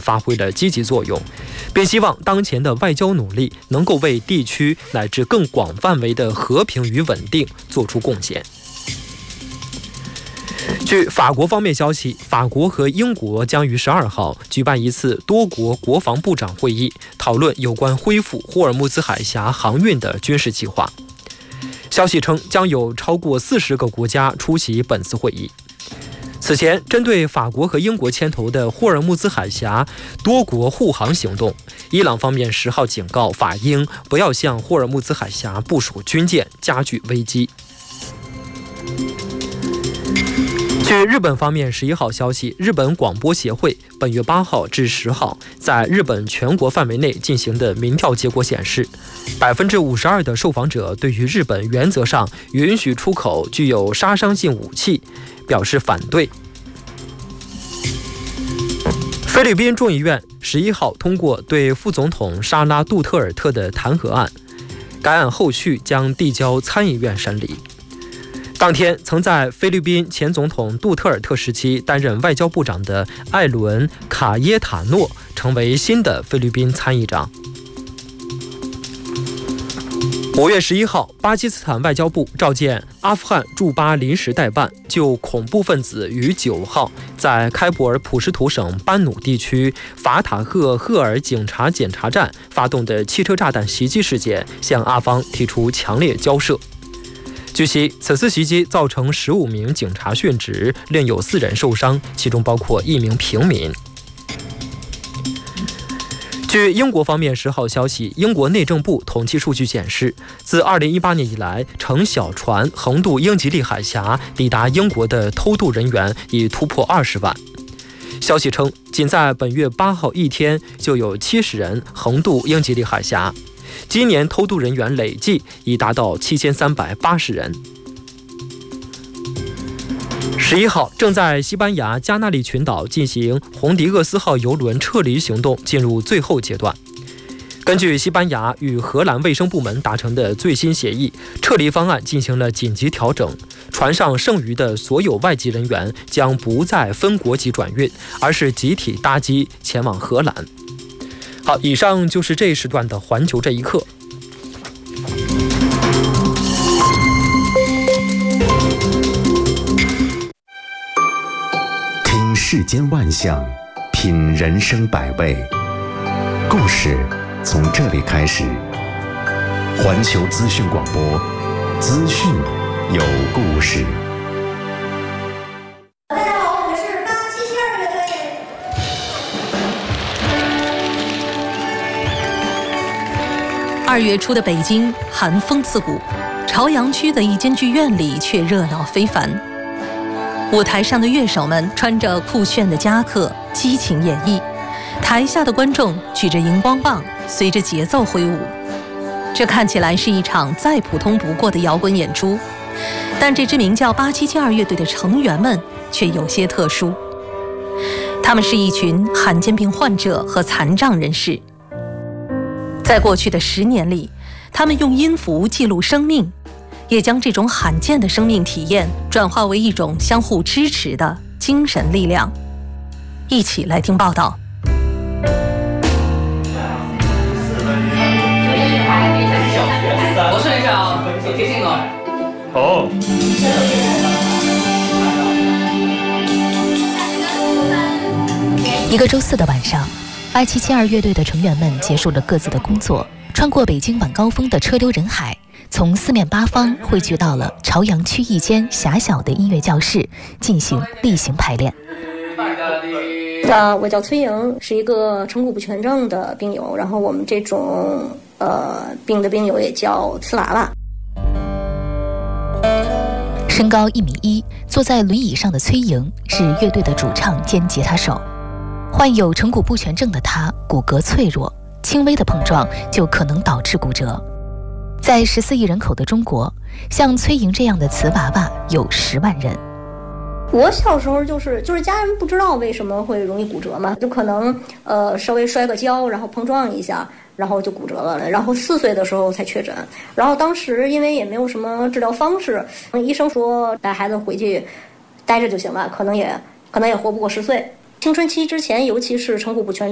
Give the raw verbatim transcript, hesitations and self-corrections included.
发挥了积极作用，并希望当前的外交努力能够为地区乃至更广范围的和平与稳定做出贡献。据法国方面消息，法国和英国将于十二号举办一次多国国防部长会议，讨论有关恢复霍尔木兹海峡航运的军事计划。消息称，将有超过四十个国家出席本次会议。此前，针对法国和英国牵头的霍尔木兹海峡多国护航行动，伊朗方面十号警告法英不要向霍尔木兹海峡部署军舰，加剧危机。据日本方面十一号消息，日本广播协会本月八号至十号在日本全国范围内进行的民调结果显示，百分之五十二的受访者对于日本原则上允许出口具有杀伤性武器表示反对。菲律宾众议院十一号通过对副总统沙拉杜特尔特的弹劾案，该案后续将递交参议院审理。当天，曾在菲律宾前总统杜特尔特时期担任外交部长的艾伦·卡耶塔诺成为新的菲律宾参议长。五月十一号，巴基斯坦外交部召见阿富汗驻巴临时代办，就恐怖分子于九号在开普尔普什图省班努地区法塔赫赫尔警察检查站发动的汽车炸弹袭击事件，向阿方提出强烈交涉。据悉，此次袭击造成十五名警察殉职，另有四人受伤，其中包括一名平民。据英国方面十号消息，英国内政部统计数据显示，自二零一八年以来，乘小船横渡英吉利海峡抵达英国的偷渡人员已突破二十万。消息称，仅在本月八号一天就有七十人横渡英吉利海峡。今年偷渡人员累计已达到七千三百八十人。十一号，正在西班牙加那利群岛进行红迪厄斯号邮轮撤离行动进入最后阶段。根据西班牙与荷兰卫生部门达成的最新协议，撤离方案进行了紧急调整，船上剩余的所有外籍人员将不再分国籍转运，而是集体搭机前往荷兰。好，以上就是这一时段的环球这一刻。 听世间万象，品人生百味，故事从这里开始。环球资讯广播，资讯有故事。 二月初的北京寒风刺骨，朝阳区的一间剧院里却热闹非凡。舞台上的乐手们穿着酷炫的夹克，激情演绎；台下的观众举着荧光棒，随着节奏挥舞。这看起来是一场再普通不过的摇滚演出，但这支名叫八七七二乐队的成员们却有些特殊。他们是一群罕见病患者和残障人士。在过去的十年里，他们用音符记录生命，也将这种罕见的生命体验转化为一种相互支持的精神力量。一起来听报道。 我试一下啊，有提醒了。 哦。 一个周四的晚上，八七七二乐队的成员们结束了各自的工作，穿过北京晚高峰的车流人海，从四面八方汇聚到了朝阳区一间狭小的音乐教室，进行例行排练。 呃，我叫崔莹，是一个成骨不全症的病友，然后我们这种呃病的病友也叫瓷娃娃。 身高一米一，坐在轮椅上的崔莹是乐队的主唱兼吉他手。患有成骨不全症的他骨骼脆弱，轻微的碰撞就可能导致骨折。在十四亿人口的中国，像崔莹这样的瓷娃娃有十万人。 我小时候就是就是家人不知道为什么会容易骨折嘛，就可能呃稍微摔个跤，然后碰撞一下，然后就骨折了。然后四岁的时候才确诊，然后当时因为也没有什么治疗方式，医生说带孩子回去待着就行了，可能也可能也活不过十岁。青春期之前，尤其是成骨不全